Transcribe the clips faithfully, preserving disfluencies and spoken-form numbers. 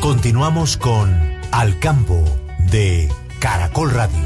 Continuamos con Al Campo de Caracol Radio.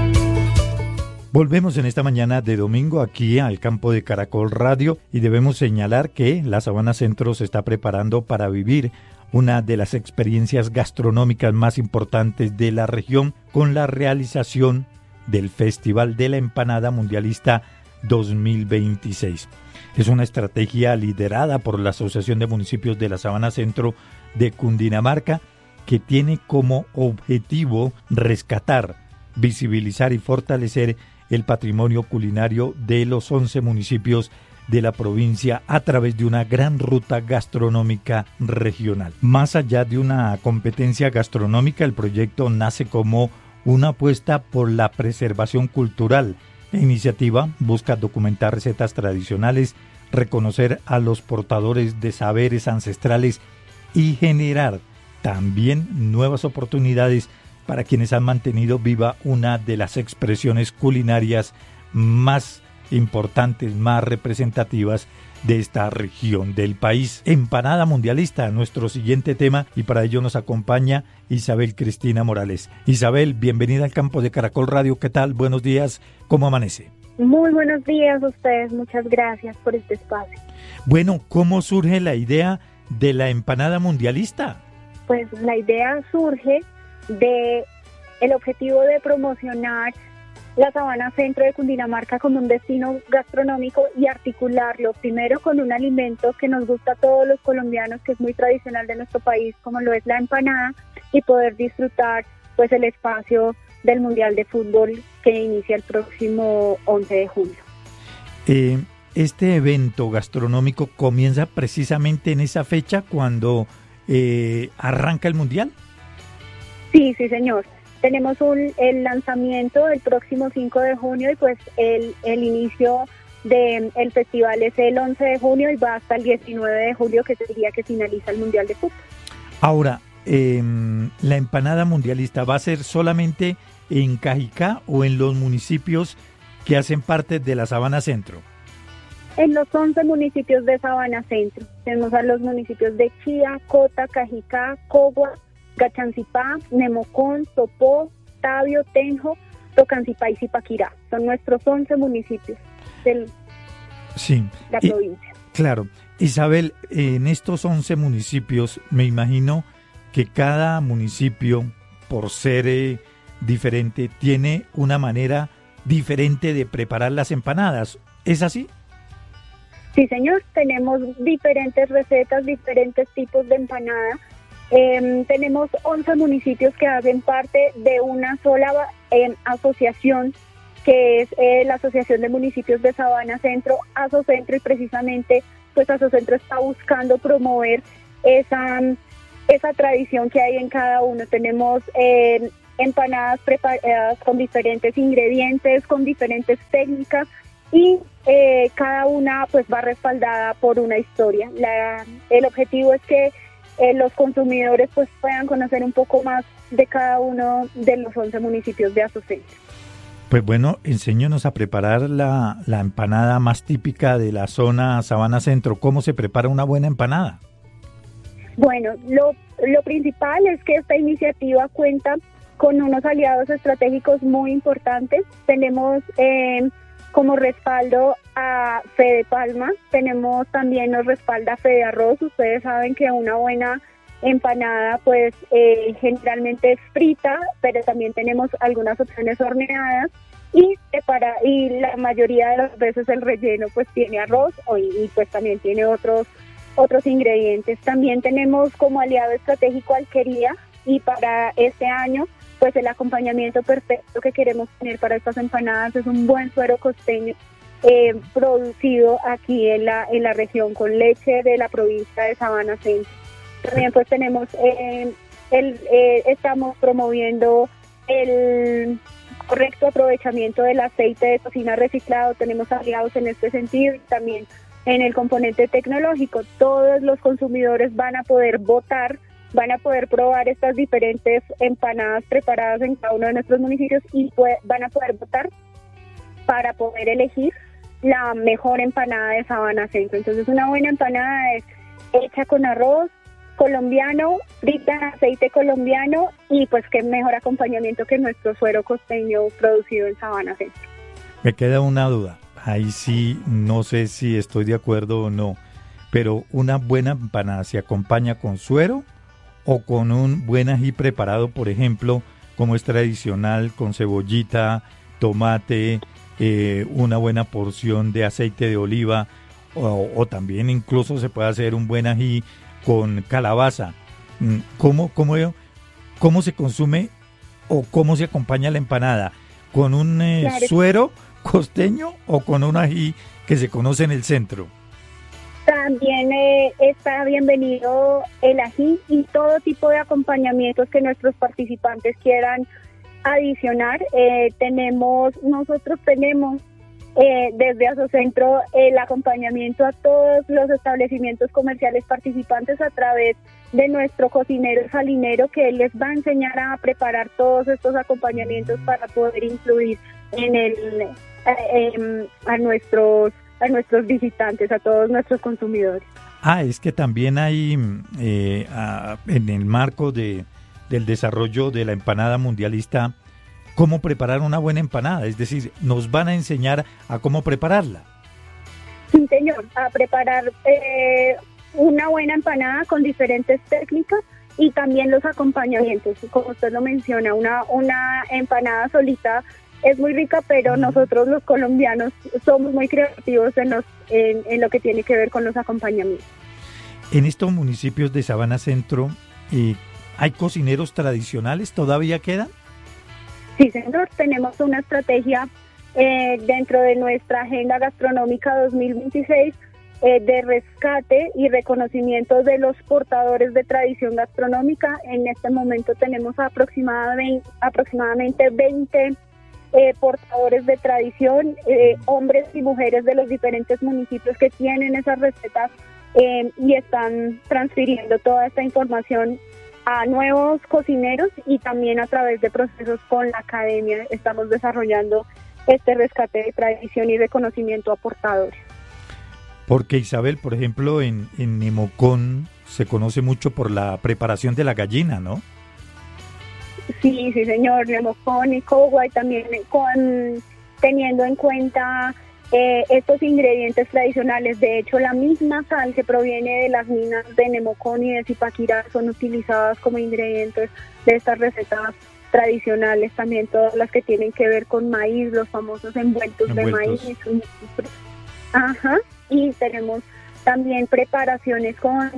Volvemos en esta mañana de domingo aquí al campo de Caracol Radio y debemos señalar que la Sabana Centro se está preparando para vivir una de las experiencias gastronómicas más importantes de la región con la realización del Festival de la Empanada Mundialista dos mil veintiséis. Es una estrategia liderada por la Asociación de Municipios de la Sabana Centro de Cundinamarca que tiene como objetivo rescatar, visibilizar y fortalecer el patrimonio culinario de los once municipios de la provincia a través de una gran ruta gastronómica regional. Más allá de una competencia gastronómica, el proyecto nace como una apuesta por la preservación cultural. La iniciativa busca documentar recetas tradicionales, reconocer a los portadores de saberes ancestrales y generar también nuevas oportunidades para quienes han mantenido viva una de las expresiones culinarias más importantes, más representativas de esta región del país. Empanada mundialista, nuestro siguiente tema, y para ello nos acompaña Isabel Cristina Morales. Isabel, bienvenida al campo de Caracol Radio. ¿Qué tal? Buenos días. ¿Cómo amanece? Muy buenos días a ustedes. Muchas gracias por este espacio. Bueno, ¿cómo surge la idea de la empanada mundialista? Pues la idea surge de el objetivo de promocionar la Sabana Centro de Cundinamarca como un destino gastronómico y articularlo primero con un alimento que nos gusta a todos los colombianos, que es muy tradicional de nuestro país, como lo es la empanada, y poder disfrutar pues el espacio del Mundial de Fútbol que inicia el próximo once de julio. Eh, este evento gastronómico comienza precisamente en esa fecha cuando eh, arranca el Mundial. Sí, sí, señor. Tenemos un, el lanzamiento el próximo cinco de junio y pues el, el inicio del de, festival es el once de junio y va hasta el diecinueve de julio, que es el día que finaliza el Mundial de Fútbol. Ahora, eh, ¿la empanada mundialista va a ser solamente en Cajicá o en los municipios que hacen parte de la Sabana Centro? En los once municipios de Sabana Centro. Tenemos a los municipios de Chía, Cota, Cajicá, Cogua, Gachancipá, Nemocón, Sopó, Tabio, Tenjo, Tocancipá y Zipaquirá. Son nuestros once municipios de sí. la y, provincia. Claro. Isabel, en estos once municipios me imagino que cada municipio, por ser eh, diferente, tiene una manera diferente de preparar las empanadas. ¿Es así? Sí, señor. Tenemos diferentes recetas, diferentes tipos de empanada. Eh, tenemos once municipios que hacen parte de una sola eh, asociación, que es eh, la Asociación de Municipios de Sabana Centro, Asocentro, y precisamente pues Asocentro está buscando promover esa, esa tradición que hay en cada uno. Tenemos eh, empanadas preparadas con diferentes ingredientes, con diferentes técnicas, y eh, cada una pues va respaldada por una historia. La, el objetivo es que Eh, los consumidores pues puedan conocer un poco más de cada uno de los once municipios de Asocentro. Pues bueno, enséñanos a preparar la, la empanada más típica de la zona Sabana Centro. ¿Cómo se prepara una buena empanada? Bueno, lo, lo principal es que esta iniciativa cuenta con unos aliados estratégicos muy importantes. Tenemos eh, como respaldo a Fede Palma, tenemos también nos respalda Fede Arroz. Ustedes saben que una buena empanada pues eh, generalmente es frita, pero también tenemos algunas opciones horneadas, y para y la mayoría de las veces el relleno pues tiene arroz o, y pues también tiene otros otros ingredientes. También tenemos como aliado estratégico Alquería, y para este año pues el acompañamiento perfecto que queremos tener para estas empanadas es un buen suero costeño eh, producido aquí en la en la región con leche de la provincia de Sabana Centro. También pues tenemos eh, el eh, estamos promoviendo el correcto aprovechamiento del aceite de cocina reciclado. Tenemos aliados en este sentido, también en el componente tecnológico. Todos los consumidores van a poder votar, van a poder probar estas diferentes empanadas preparadas en cada uno de nuestros municipios y puede, van a poder votar para poder elegir la mejor empanada de Sabana Centro. Entonces, una buena empanada es hecha con arroz, colombiano, frita en aceite colombiano y pues qué mejor acompañamiento que nuestro suero costeño producido en Sabana Centro. Me queda una duda, ahí sí no sé si estoy de acuerdo o no, pero ¿una buena empanada se acompaña con suero o con un buen ají preparado, por ejemplo, como es tradicional, con cebollita, tomate, eh, una buena porción de aceite de oliva, o, o también incluso se puede hacer un buen ají con calabaza? ¿Cómo, cómo, cómo se consume o cómo se acompaña la empanada? ¿Con un eh, claro. suero costeño o con un ají que se conoce en el centro? También eh, está bienvenido el ají y todo tipo de acompañamientos que nuestros participantes quieran adicionar. Eh, tenemos, nosotros tenemos eh, desde Asocentro el acompañamiento a todos los establecimientos comerciales participantes a través de nuestro cocinero salinero, que les va a enseñar a preparar todos estos acompañamientos para poder incluir en el eh, eh, a nuestros a nuestros visitantes, a todos nuestros consumidores. Ah, es que también hay, eh, a, en el marco de del desarrollo de la empanada mundialista, cómo preparar una buena empanada, es decir, nos van a enseñar a cómo prepararla. Sí, señor, a preparar eh, una buena empanada con diferentes técnicas y también los acompañamientos, como usted lo menciona, una, una empanada solita es muy rica, pero nosotros los colombianos somos muy creativos en, los, en, en lo que tiene que ver con los acompañamientos. En estos municipios de Sabana Centro, eh, ¿hay cocineros tradicionales? ¿Todavía quedan? Sí, señor, tenemos una estrategia eh, dentro de nuestra Agenda Gastronómica dos mil veintiséis eh, de rescate y reconocimiento de los portadores de tradición gastronómica. En este momento tenemos aproximadamente, aproximadamente veinte Eh, portadores de tradición, eh, hombres y mujeres de los diferentes municipios que tienen esas recetas eh, y están transfiriendo toda esta información a nuevos cocineros y también a través de procesos con la academia estamos desarrollando este rescate de tradición y reconocimiento a portadores. Porque Isabel, por ejemplo, en, en Nemocón se conoce mucho por la preparación de la gallina, ¿no? Sí, sí, señor, Nemocón y Coguay también con, teniendo en cuenta eh, estos ingredientes tradicionales. De hecho, la misma sal que proviene de las minas de Nemocón y de Zipaquirá son utilizadas como ingredientes de estas recetas tradicionales, también todas las que tienen que ver con maíz, los famosos envueltos, envueltos. de maíz. Ajá, y tenemos también preparaciones con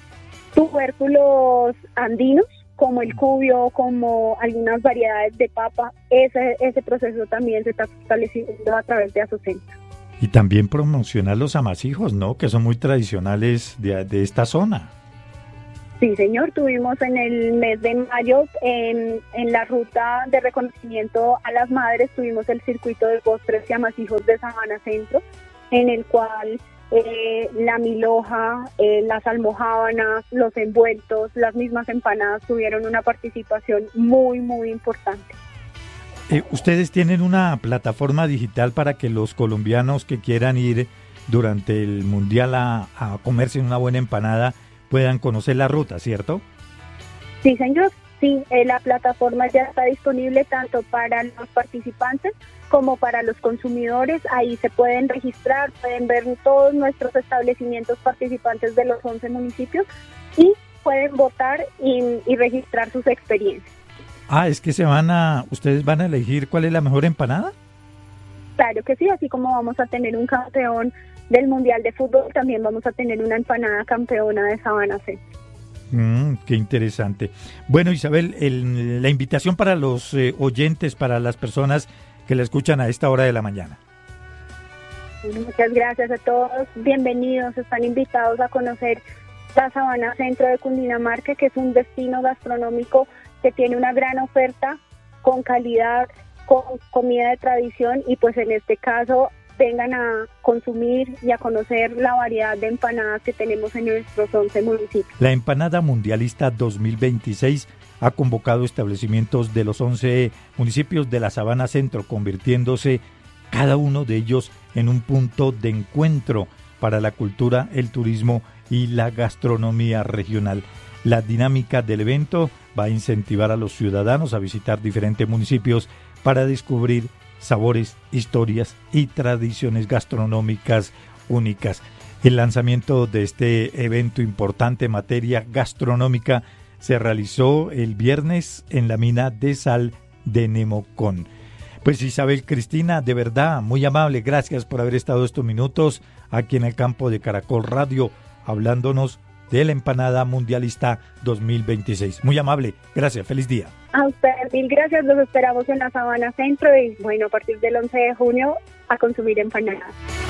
tubérculos andinos, como el cubio, como algunas variedades de papa. Ese, ese proceso también se está estableciendo a través de Asocentro. Y también promocionar los amasijos, ¿no? Que son muy tradicionales de, de esta zona. Sí, señor. Tuvimos en el mes de mayo, en, en la ruta de reconocimiento a las madres, tuvimos el circuito de postres y amasijos de Sabana Centro, en el cual Eh, la milhoja, eh, las almojábanas, los envueltos, las mismas empanadas tuvieron una participación muy, muy importante. Eh, ¿Ustedes tienen una plataforma digital para que los colombianos que quieran ir durante el Mundial a, a comerse una buena empanada puedan conocer la ruta, cierto? Sí, señor. Sí, eh, la plataforma ya está disponible tanto para los participantes como para los consumidores. Ahí se pueden registrar, pueden ver todos nuestros establecimientos participantes de los once municipios y pueden votar y, y registrar sus experiencias. Ah, es que se van a, ustedes van a elegir cuál es la mejor empanada. Claro que sí, así como vamos a tener un campeón del Mundial de Fútbol, también vamos a tener una empanada campeona de Sabana Centro. Mm, qué interesante. Bueno, Isabel, el, la invitación para los eh, oyentes, para las personas que la escuchan a esta hora de la mañana. Muchas gracias a todos, bienvenidos, están invitados a conocer la Sabana Centro de Cundinamarca, que es un destino gastronómico que tiene una gran oferta con calidad, con comida de tradición y pues en este caso vengan a consumir y a conocer la variedad de empanadas que tenemos en nuestros once municipios. La Empanada Mundialista dos mil veintiséis ha convocado establecimientos de los once municipios de la Sabana Centro, convirtiéndose cada uno de ellos en un punto de encuentro para la cultura, el turismo y la gastronomía regional. La dinámica del evento va a incentivar a los ciudadanos a visitar diferentes municipios para descubrir sabores, historias y tradiciones gastronómicas únicas. El lanzamiento de este evento importante en materia gastronómica se realizó el viernes en la mina de sal de Nemocón. Pues Isabel Cristina, de verdad, muy amable, gracias por haber estado estos minutos aquí en el campo de Caracol Radio, hablándonos de la Empanada Mundialista dos mil veintiséis. Muy amable, gracias, feliz día. A usted, mil gracias, los esperamos en la Sabana Centro y bueno, a partir del once de junio a consumir empanadas.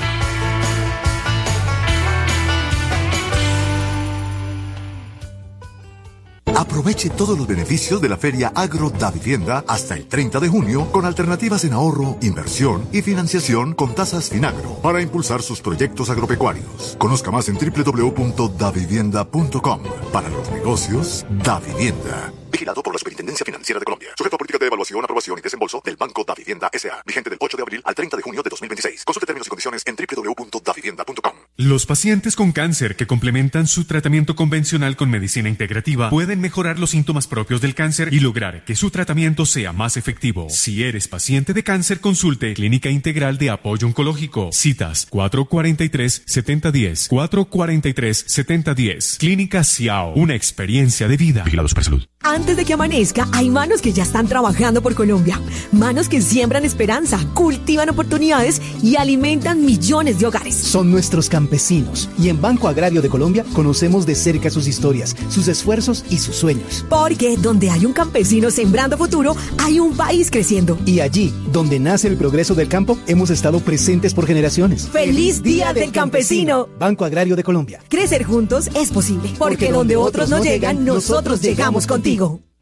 Aproveche todos los beneficios de la Feria Agro da Vivienda hasta el treinta de junio con alternativas en ahorro, inversión y financiación con tasas Finagro para impulsar sus proyectos agropecuarios. Conozca más en doble u doble u doble u punto davivienda punto com. Para los negocios, Da Vivienda. Vigilado por la Superintendencia Financiera de Colombia. Sujeto a política de evaluación, aprobación y desembolso del Banco Da Vivienda S A Vigente del ocho de abril al treinta de junio de dos mil veintiséis. Consulte términos y condiciones en doble u doble u doble u punto davivienda punto com. Los pacientes con cáncer que complementan su tratamiento convencional con medicina integrativa pueden mejorar los síntomas propios del cáncer y lograr que su tratamiento sea más efectivo. Si eres paciente de cáncer, consulte Clínica Integral de Apoyo Oncológico. Citas cuatro cuatro tres, siete cero uno cero, cuatro cuatro tres, siete cero uno cero. Clínica Ciao, una experiencia de vida. Vigilado Supersalud. Antes de que amanezca, hay manos que ya están trabajando por Colombia. Manos que siembran esperanza, cultivan oportunidades y alimentan millones de hogares. Son nuestros campesinos y en Banco Agrario de Colombia conocemos de cerca sus historias, sus esfuerzos y sus sueños. Porque donde hay un campesino sembrando futuro, hay un país creciendo. Y allí, donde nace el progreso del campo, hemos estado presentes por generaciones. ¡Feliz Día del Campesino! Banco Agrario de Colombia. Crecer juntos es posible, porque, porque donde otros no llegan, nosotros llegamos contigo.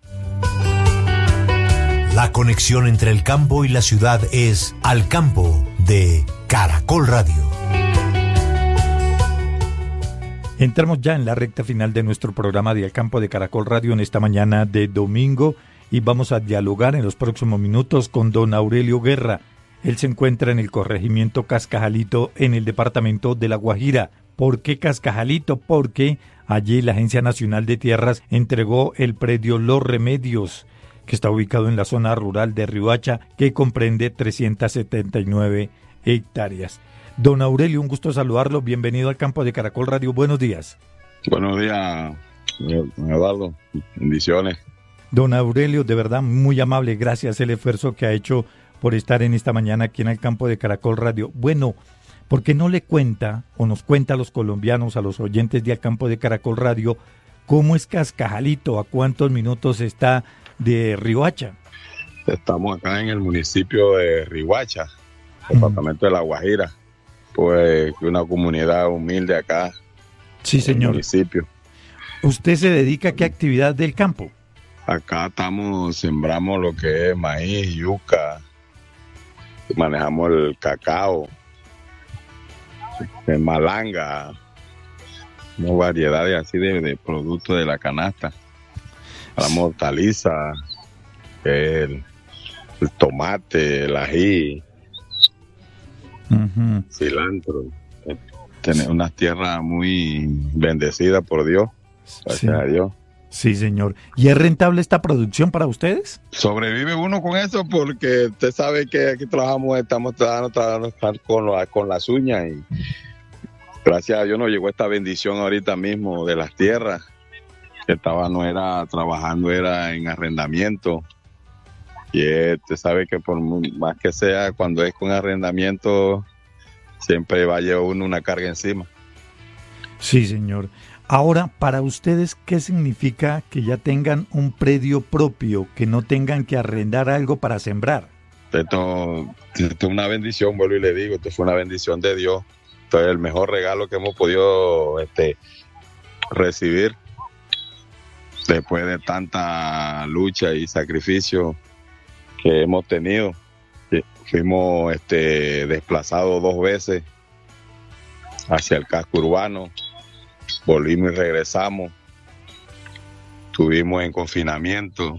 La conexión entre el campo y la ciudad es Al Campo de Caracol Radio. Entramos ya en la recta final de nuestro programa de Al Campo de Caracol Radio en esta mañana de domingo y vamos a dialogar en los próximos minutos con don Aurelio Guerra. Él se encuentra en el corregimiento Cascajalito en el departamento de La Guajira. ¿Por qué Cascajalito? Porque allí la Agencia Nacional de Tierras entregó el predio Los Remedios, que está ubicado en la zona rural de Riohacha, que comprende trescientas setenta y nueve hectáreas. Don Aurelio, un gusto saludarlo. Bienvenido al campo de Caracol Radio. Buenos días. Buenos días, Eduardo. Bendiciones. Don Aurelio, de verdad, muy amable. Gracias el esfuerzo que ha hecho por estar en esta mañana aquí en el campo de Caracol Radio. Bueno, ¿por qué no le cuenta o nos cuenta a los colombianos, a los oyentes de Al Campo de Caracol Radio, cómo es Cascajalito? ¿A cuántos minutos está de Riohacha? Estamos acá en el municipio de Riohacha, departamento mm. de La Guajira, pues una comunidad humilde acá. Sí, señor. Municipio. ¿Usted se dedica a qué actividad del campo? Acá estamos, sembramos lo que es maíz, yuca, manejamos el cacao, el malanga, una variedad de, así de, de productos de la canasta. La hortaliza, el, el tomate, el ají, uh-huh. cilantro. Tener unas tierras muy bendecidas por Dios, gracias sí. a Dios. Sí, señor. ¿Y es rentable esta producción para ustedes? Sobrevive uno con eso porque usted sabe que aquí trabajamos, estamos trabajando, trabajando con, la, con las uñas y gracias a Dios nos llegó esta bendición ahorita mismo de las tierras. Estaba, no era trabajando, era en arrendamiento. Y usted sabe que por más que sea, cuando es con arrendamiento, siempre va a llevar uno una carga encima. Sí, señor. Ahora, para ustedes, ¿qué significa que ya tengan un predio propio, que no tengan que arrendar algo para sembrar? Esto, esto es una bendición, vuelvo y le digo, esto fue una bendición de Dios. Esto es el mejor regalo que hemos podido este, recibir después de tanta lucha y sacrificio que hemos tenido. Fuimos este, desplazados dos veces hacia el casco urbano. Volvimos y regresamos, estuvimos en confinamiento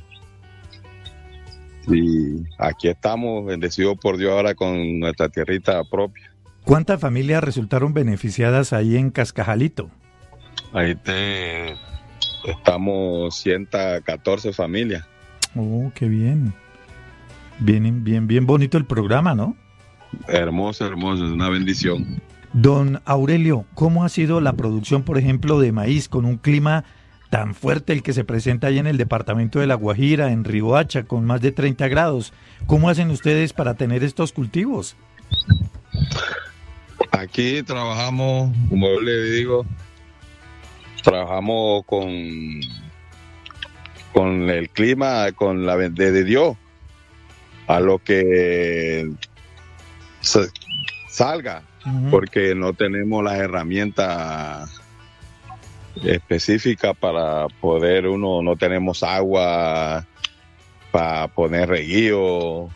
y aquí estamos, bendecidos por Dios ahora con nuestra tierrita propia. ¿Cuántas familias resultaron beneficiadas ahí en Cascajalito? Ahí te, estamos ciento catorce familias. Oh, qué bien. Bien, bien, bien bonito el programa, ¿no? Hermoso, hermoso, es una bendición. Don Aurelio, ¿cómo ha sido la producción, por ejemplo, de maíz con un clima tan fuerte el que se presenta ahí en el departamento de La Guajira, en Riohacha, con más de treinta grados? ¿Cómo hacen ustedes para tener estos cultivos? Aquí trabajamos, como yo le digo, trabajamos con, con el clima, con la de, de Dios, a lo que se, salga, uh-huh. Porque no tenemos las herramientas específicas para poder, uno no tenemos agua para poner reguío.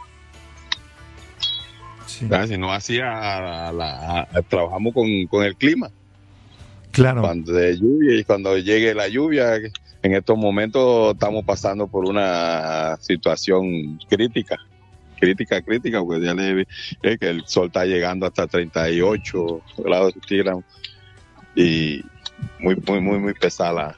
Sí. Si no hacía la, la, la, trabajamos con, con el clima. Claro. Cuando de lluvia y cuando llegue la lluvia, en estos momentos estamos pasando por una situación crítica. Crítica, crítica, porque ya le eh, que el sol está llegando hasta treinta y ocho grados centígrados y muy, muy, muy, muy pesada.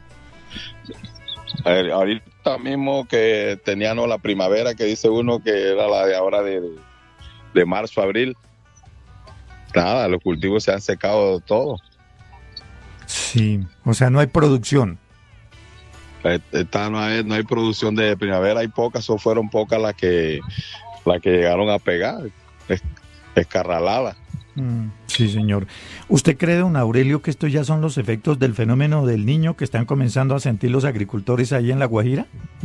A ver, ahorita mismo que teníamos la primavera, que dice uno que era la de ahora de, de marzo a abril, nada, los cultivos se han secado todos. Sí, o sea, no hay producción. Esta no hay, no hay producción de primavera, hay pocas, o fueron pocas las que las que llegaron a pegar, es, escarraladas. Mm, sí, señor. ¿Usted cree, don Aurelio, que estos ya son los efectos del fenómeno del Niño que están comenzando a sentir los agricultores ahí en La Guajira?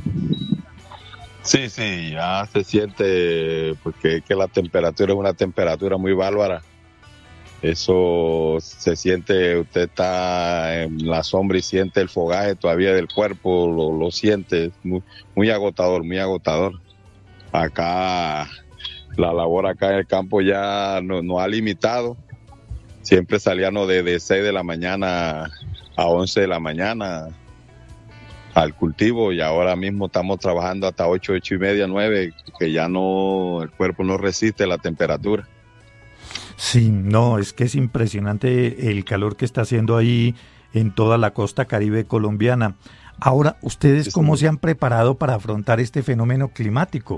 Sí, sí, ya se siente, porque que la temperatura es una temperatura muy bárbara. Eso se siente, usted está en la sombra y siente el fogaje todavía del cuerpo, lo, lo siente, muy, muy agotador, muy agotador. Acá, la labor acá en el campo ya nos no ha limitado. Siempre salíamos de, de seis de la mañana a once de la mañana al cultivo y ahora mismo estamos trabajando hasta ocho, ocho y media, nueve, que ya no, el cuerpo no resiste la temperatura. Sí, no, es que es impresionante el calor que está haciendo ahí en toda la costa caribe colombiana. Ahora, ¿ustedes cómo se han preparado para afrontar este fenómeno climático?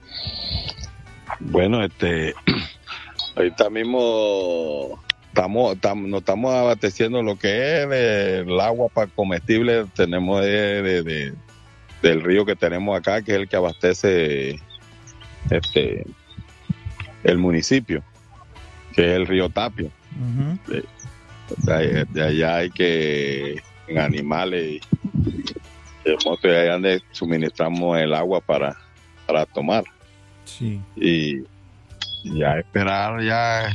Bueno, este, ahorita mismo estamos, estamos, nos estamos abasteciendo lo que es de, el agua para comestible, tenemos de, de, de, del río que tenemos acá, que es el que abastece este el municipio, que es el río Tapio. Uh-huh. de, de, de allá hay que en animales de moto, de allá donde suministramos el agua para, para tomar. Sí. Y ya esperar ya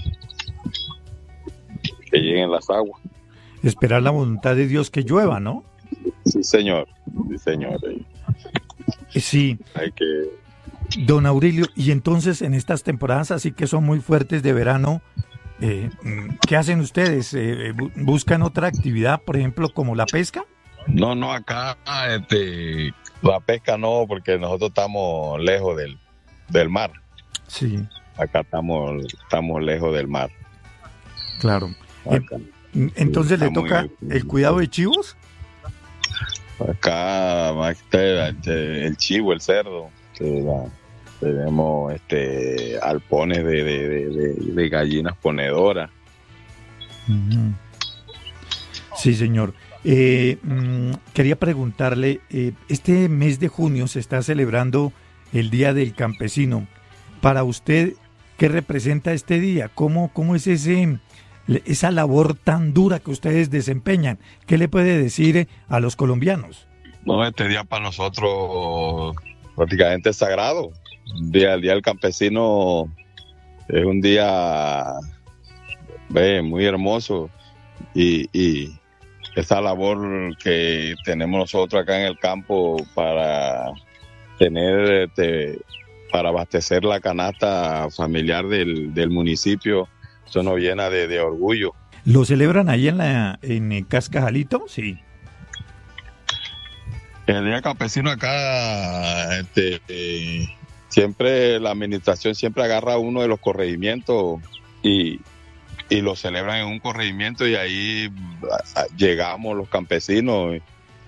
que lleguen las aguas. Esperar la voluntad de Dios que llueva, ¿no? Sí, señor. Sí, señor. Sí. Hay que... Don Aurelio, y entonces en estas temporadas así que son muy fuertes de verano, eh, ¿qué hacen ustedes? Eh, ¿Buscan otra actividad, por ejemplo, como la pesca? No, no, acá este, la pesca no, porque nosotros estamos lejos del, del mar. Sí. Acá estamos, estamos lejos del mar. Claro. Acá, entonces sí, le toca muy... el cuidado de chivos. Acá el chivo, el cerdo. La, tenemos este alpones de, de, de, de, de gallinas ponedoras. Uh-huh. Sí, señor. Eh, mmm, quería preguntarle, eh, este mes de junio se está celebrando el Día del Campesino. Para usted, ¿qué representa este día? ¿Cómo, cómo es ese, esa labor tan dura que ustedes desempeñan? ¿Qué le puede decir a los colombianos? No, este día para nosotros prácticamente es sagrado. El día, el día del campesino es un día ve, muy hermoso y, y esa labor que tenemos nosotros acá en el campo para tener, este, para abastecer la canasta familiar del, del municipio, eso nos llena de, de orgullo. ¿Lo celebran ahí en la en Cascajalito? Sí. El día campesino acá, este, eh, siempre la administración siempre agarra uno de los corregimientos y, y lo celebran en un corregimiento y ahí a, a, llegamos los campesinos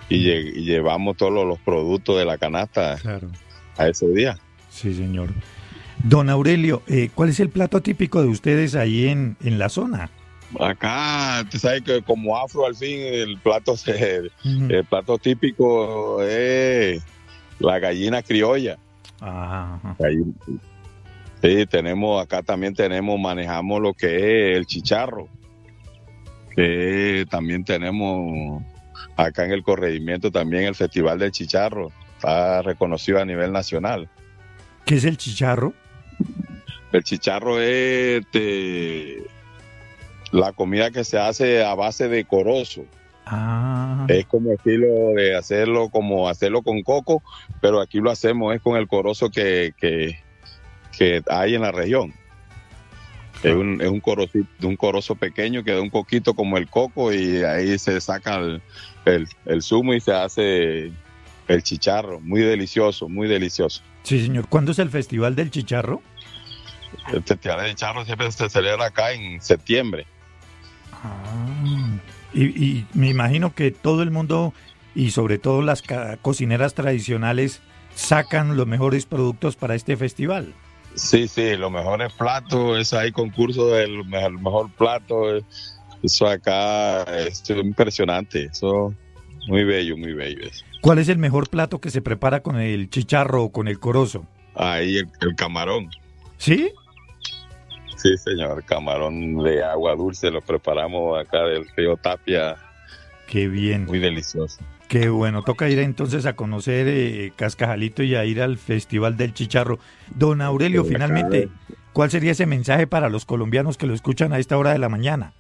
y, lle- y llevamos todos los, los productos de la canasta Claro. a ese día. Sí, señor. Don Aurelio, eh, ¿cuál es el plato típico de ustedes ahí en, en la zona? Acá, tú sabes que como afro al fin el plato se, Ujú. el plato típico es la gallina criolla. Ajá. Gallina- Sí, tenemos, acá también tenemos, manejamos lo que es el chicharro, que también tenemos acá en el corregimiento también el Festival del Chicharro, está reconocido a nivel nacional. ¿Qué es el chicharro? El chicharro es este, la comida que se hace a base de corozo. Ah, Es como estilo de hacerlo, como hacerlo con coco, pero aquí lo hacemos es con el corozo que, que, que hay en la región. Es un, es un corocito, un corozo pequeño que da un coquito como el coco y ahí se saca el, el, el zumo y se hace el chicharro. Muy delicioso, muy delicioso. sí, señor. ¿Cuándo es el Festival del Chicharro? El Festival de Chicharro siempre se celebra acá en septiembre. Ah, y, y me imagino que todo el mundo y sobre todo las ca- cocineras tradicionales sacan los mejores productos para este festival. Sí, sí, los mejores platos, eso hay concurso del mejor, mejor plato, eh, eso acá es impresionante, eso muy bello, muy bello eso. ¿Cuál es el mejor plato que se prepara con el chicharro o con el corozo? Ahí el, el camarón, ¿Sí? sí señor, camarón de agua dulce, lo preparamos acá del río Tapia, Qué bien, muy delicioso. qué bueno. Toca ir entonces a conocer eh, Cascajalito y a ir al Festival del Chicharro. Don Aurelio, Sí, finalmente, acá. ¿cuál sería ese mensaje para los colombianos que lo escuchan a esta hora de la mañana?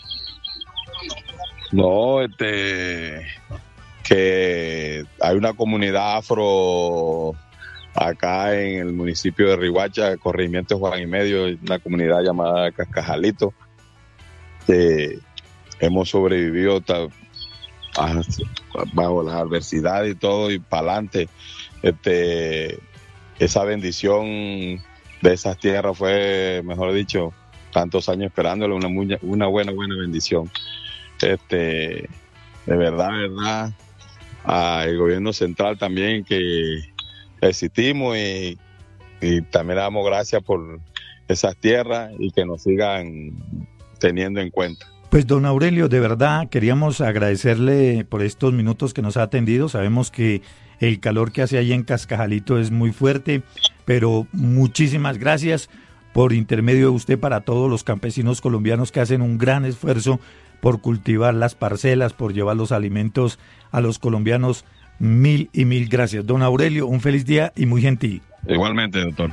No, este, que hay una comunidad afro acá en el municipio de Riohacha, corregimiento Juan y Medio, una comunidad llamada Cascajalito, que hemos sobrevivido ta- a- bajo las adversidades y todo y para adelante. Este, esa bendición de esas tierras fue, mejor dicho, tantos años esperándolo, una, muy- una buena, buena bendición. Este, de verdad, de verdad, al gobierno central también que existimos y, y también le damos gracias por esas tierras y que nos sigan teniendo en cuenta. Pues don Aurelio, de verdad queríamos agradecerle por estos minutos que nos ha atendido. Sabemos que el calor que hace ahí en Cascajalito es muy fuerte, pero muchísimas gracias por intermedio de usted para todos los campesinos colombianos que hacen un gran esfuerzo por cultivar las parcelas, por llevar los alimentos a los colombianos. Mil y mil gracias. Don Aurelio, un feliz día y muy gentil. Igualmente, doctor.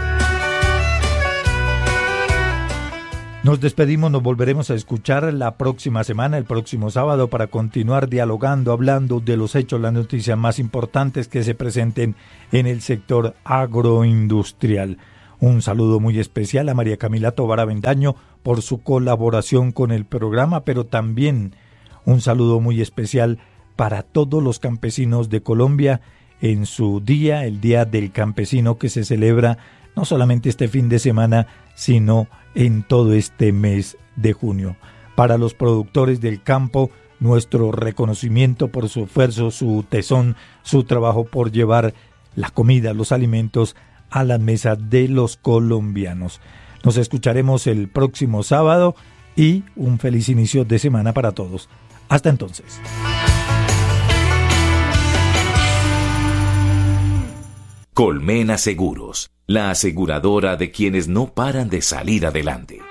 Nos despedimos, nos volveremos a escuchar la próxima semana, el próximo sábado, para continuar dialogando, hablando de los hechos, las noticias más importantes que se presenten en el sector agroindustrial. Un saludo muy especial a María Camila Tovar Avendaño por su colaboración con el programa, pero también un saludo muy especial para todos los campesinos de Colombia en su día, el Día del Campesino, que se celebra no solamente este fin de semana, sino en todo este mes de junio. Para los productores del campo, nuestro reconocimiento por su esfuerzo, su tesón, su trabajo por llevar la comida, los alimentos a la mesa de los colombianos. Nos escucharemos el próximo sábado y un feliz inicio de semana para todos. Hasta entonces. Colmena Seguros, la aseguradora de quienes no paran de salir adelante.